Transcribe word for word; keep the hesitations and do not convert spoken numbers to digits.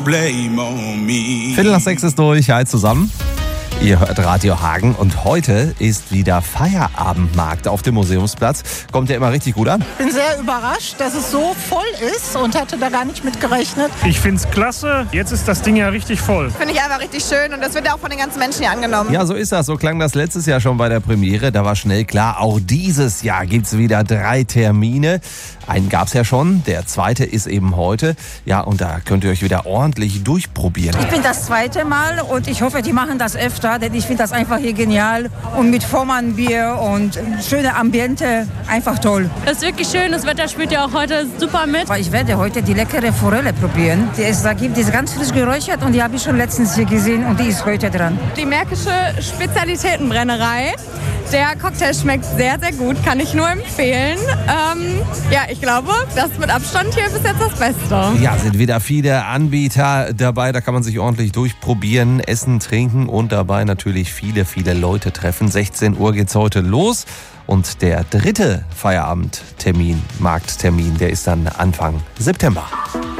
Viertel nach sechs ist durch. Hi zusammen. Ihr hört Radio Hagen und heute ist wieder Feierabendmarkt auf dem Museumsplatz. Kommt ja immer richtig gut an. Ich bin sehr überrascht, dass es so voll ist und hatte da gar nicht mit gerechnet. Ich finde es klasse. Jetzt ist das Ding ja richtig voll. Finde ich einfach richtig schön und das wird ja auch von den ganzen Menschen hier angenommen. Ja, so ist das. So klang das letztes Jahr schon bei der Premiere. Da war schnell klar, auch dieses Jahr gibt es wieder drei Termine. Einen gab es ja schon, der zweite ist eben heute. Ja, und da könnt ihr euch wieder ordentlich durchprobieren. Ich bin das zweite Mal und ich hoffe, die machen das öfter, denn ich finde das einfach hier genial. Und mit Vormannbier und schöne Ambiente, einfach toll. Das ist wirklich schön, das Wetter spielt ja auch heute super mit. Ich werde heute die leckere Forelle probieren. Die ist, da gibt es ganz frisch geräuchert und die habe ich schon letztens hier gesehen und die ist heute dran. Die märkische Spezialitätenbrennerei. Der Cocktail schmeckt sehr, sehr gut, kann ich nur empfehlen. Ähm, ja, ich glaube, das mit Abstand hier bis jetzt das Beste. Ja, sind wieder viele Anbieter dabei, da kann man sich ordentlich durchprobieren, essen, trinken und dabei natürlich viele, viele Leute treffen. sechzehn Uhr geht's heute los und der dritte Feierabendtermin, Markttermin, der ist dann Anfang September.